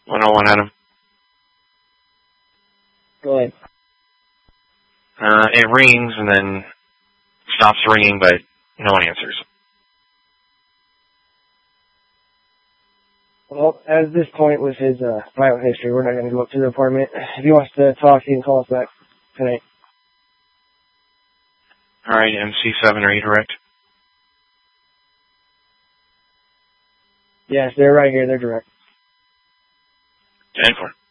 101 Adam. Go ahead. It rings and then stops ringing, but no one answers. Well, at this point with his violent history, we're not going to go up to the apartment. If he wants to talk, he can call us back tonight. All right, MC7, are you direct? Yes, they're right here. They're direct. 10-4.